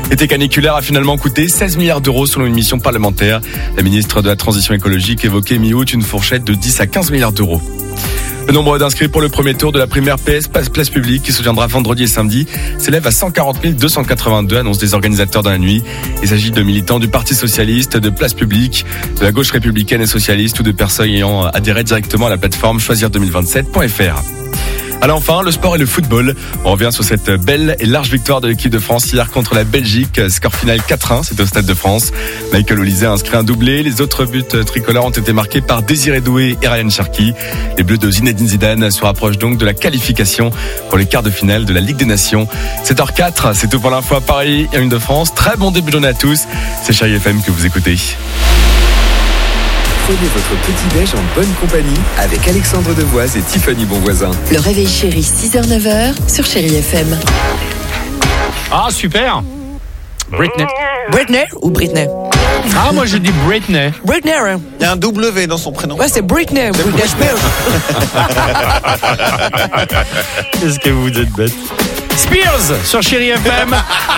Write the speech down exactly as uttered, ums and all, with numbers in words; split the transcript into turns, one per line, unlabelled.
L'été caniculaire a finalement coûté seize milliards d'euros selon une mission parlementaire. La ministre de la Transition écologique évoquait mi-août une fourchette de dix à quinze milliards d'euros. Le nombre d'inscrits pour le premier tour de la primaire P S Place Publique qui se tiendra vendredi et samedi s'élève à cent quarante mille deux cent quatre-vingt-deux, annoncent les organisateurs dans la nuit. Il s'agit de militants du Parti Socialiste, de Place Publique, de la gauche républicaine et socialiste ou de personnes ayant adhéré directement à la plateforme choisir deux mille vingt-sept point f r. Alors enfin, le sport et le football. On revient sur cette belle et large victoire de l'équipe de France hier contre la Belgique. Score final quatre un, c'était au Stade de France. Michael Olise a inscrit un doublé. Les autres buts tricolores ont été marqués par Désiré Doué et Ryan Cherki. Les Bleus de Zinedine Zidane se rapprochent donc de la qualification pour les quarts de finale de la Ligue des Nations. sept heures quatre, c'est tout pour l'info à Paris et en Ile-de-France. Très bon début de journée à tous. C'est Chérie F M que vous écoutez.
Prenez votre petit-déj en bonne compagnie avec Alexandre Devoise et Tiffany Bonvoisin.
Le réveil chéri, six heures neuf heures sur Chérie F M.
Ah, super. Britney.
Britney ou Britney?
Ah, moi je dis Britney.
Britney, ouais.
Il y a un W dans son prénom.
Ouais, c'est Britney. Britney Spears.
Qu'est-ce que vous êtes bête. Spears sur Chérie F M.